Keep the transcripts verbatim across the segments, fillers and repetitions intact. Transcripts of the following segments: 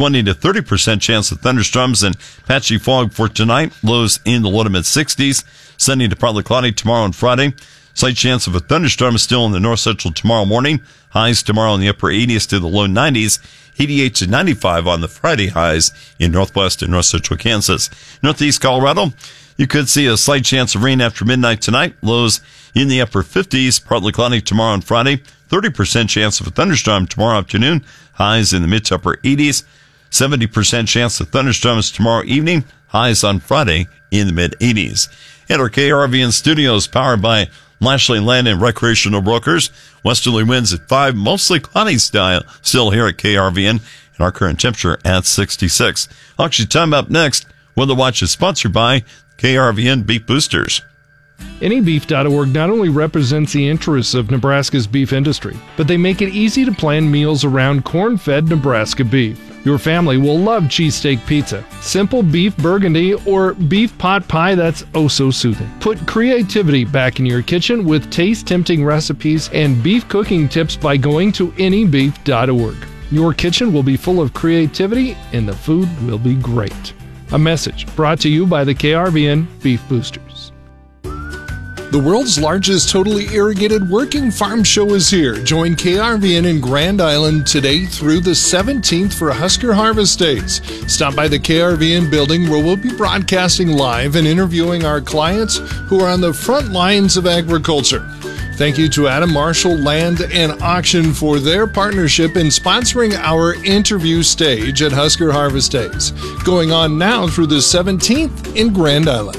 twenty to thirty percent chance of thunderstorms and patchy fog for tonight. Lows in the low to mid sixties. Sunny to partly cloudy tomorrow and Friday. Slight chance of a thunderstorm is still in the north central tomorrow morning. Highs tomorrow in the upper eighties to the low nineties. eighty-eight to ninety-five on the Friday highs in northwest and north central Kansas. Northeast Colorado, you could see a slight chance of rain after midnight tonight. Lows in the upper fifties, partly cloudy tomorrow and Friday. thirty percent chance of a thunderstorm tomorrow afternoon. Highs in the mid to upper eighties. seventy percent chance of thunderstorms tomorrow evening. Highs on Friday in the mid eighties. At our K R V N studios, powered by Lashley Land and Recreational Brokers. Westerly winds at five, mostly cloudy style still here at K R V N, and our current temperature at sixty-six. Auction time up next. Weather Watch is sponsored by K R V N Beef Boosters. Any Beef dot org not only represents the interests of Nebraska's beef industry, but they make it easy to plan meals around corn-fed Nebraska beef. Your family will love cheesesteak pizza, simple beef burgundy, or beef pot pie that's oh so soothing. Put creativity back in your kitchen with taste-tempting recipes and beef cooking tips by going to any beef dot org. Your kitchen will be full of creativity and the food will be great. A message brought to you by the K R V N Beef Boosters. The world's largest totally irrigated working farm show is here. Join K R V N in Grand Island today through the seventeenth for Husker Harvest Days. Stop by the K R V N building where we'll be broadcasting live and interviewing our clients who are on the front lines of agriculture. Thank you to Adam Marshall Land and Auction for their partnership in sponsoring our interview stage at Husker Harvest Days. Going on now through the seventeenth in Grand Island.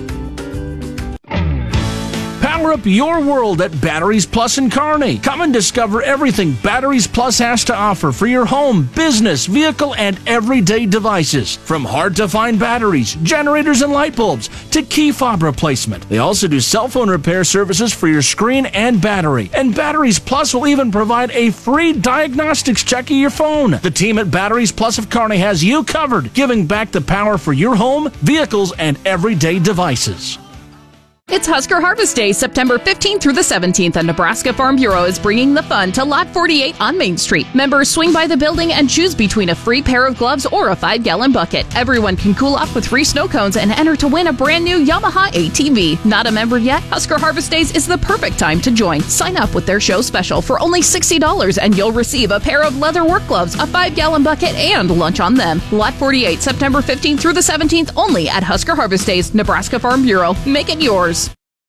Power up your world at Batteries Plus in Kearney. Come and discover everything Batteries Plus has to offer for your home, business, vehicle, and everyday devices. From hard-to-find batteries, generators, and light bulbs to key fob replacement. They also do cell phone repair services for your screen and battery. And Batteries Plus will even provide a free diagnostics check of your phone. The team at Batteries Plus of Kearney has you covered, giving back the power for your home, vehicles, and everyday devices. It's Husker Harvest Day, September fifteenth through the seventeenth, and Nebraska Farm Bureau is bringing the fun to Lot forty-eight on Main Street. Members swing by the building and choose between a free pair of gloves or a five-gallon bucket. Everyone can cool off with free snow cones and enter to win a brand new Yamaha A T V. Not a member yet? Husker Harvest Days is the perfect time to join. Sign up with their show special for only sixty dollars, and you'll receive a pair of leather work gloves, a five-gallon bucket, and lunch on them. Lot forty-eight, September fifteenth through the seventeenth, only at Husker Harvest Days, Nebraska Farm Bureau. Make it yours.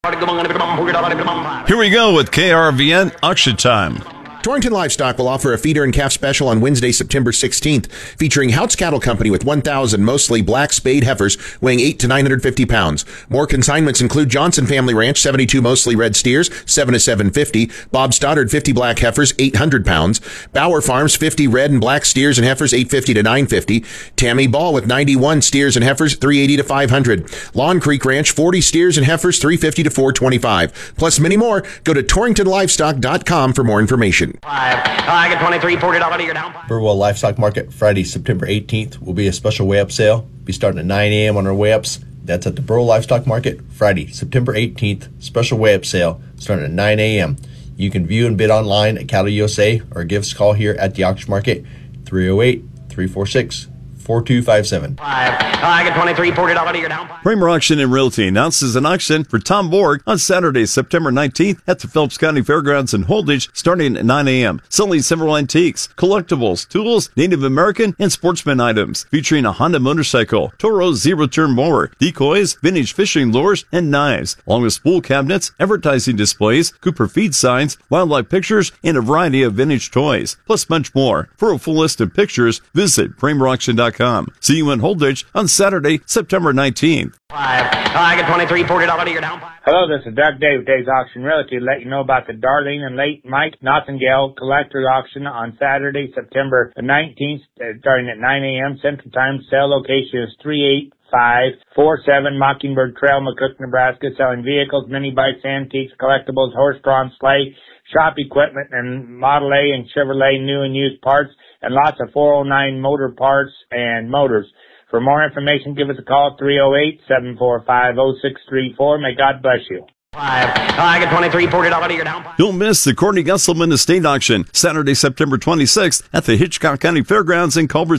Here we go with K R V N Auction Time. Torrington Livestock will offer a feeder and calf special on Wednesday, September sixteenth, featuring Houtz Cattle Company with one thousand mostly black spayed heifers weighing eight to nine hundred fifty pounds. More consignments include Johnson Family Ranch, seventy-two mostly red steers, seven to seven fifty, Bob Stoddard, fifty black heifers, eight hundred pounds, Bauer Farms, fifty red and black steers and heifers, eight fifty to nine fifty, Tammy Ball with ninety-one steers and heifers, three eighty to five hundred, Lawn Creek Ranch, forty steers and heifers, three fifty to four twenty-five, plus many more. Go to torrington livestock dot com for more information. Five. I get twenty-three, forty dollars. You're down. Burwell Livestock Market, Friday, September eighteenth, will be a special weigh-up sale. Be starting at nine a.m. on our weigh-ups. That's at the Burwell Livestock Market, Friday, September eighteenth. Special weigh-up sale starting at nine a.m. You can view and bid online at Cattle U S A or give us a call here at the auction market, three oh eight, three four six, four two five seven. Five. I get twenty-three, forty dollars. You're down. Kramer Auction and Realty announces an auction for Tom Borg on Saturday, September nineteenth at the Phillips County Fairgrounds in Holdridge starting at nine a.m. Selling several antiques, collectibles, tools, Native American, and sportsman items featuring a Honda motorcycle, Toro zero-turn mower, decoys, vintage fishing lures, and knives, along with spool cabinets, advertising displays, Cooper feed signs, wildlife pictures, and a variety of vintage toys, plus much more. For a full list of pictures, visit kramer auction dot com. See you in Holdridge on Saturday, September nineteenth. Five. I get twenty-three, forty dollars. You're down. Hello, this is Doug Day with Dave's Auction Realty to let you know about the Darlene and Late Mike Nothingale Collector Auction on Saturday, September nineteenth, starting at nine a.m. Central Time. Sale location is three eight five four seven Mockingbird Trail, McCook, Nebraska, selling vehicles, mini bikes, antiques, collectibles, horse-drawn sleigh, shop equipment, and Model A and Chevrolet new and used parts, and lots of four oh nine motor parts and motors. For more information, give us a call, three oh eight, seven four five, oh six three four. May God bless you. Five. I get twenty-three, forty dollars. You're down. Don't miss the Courtney Gusselman Estate Auction, Saturday, September twenty-sixth at the Hitchcock County Fairgrounds in Culver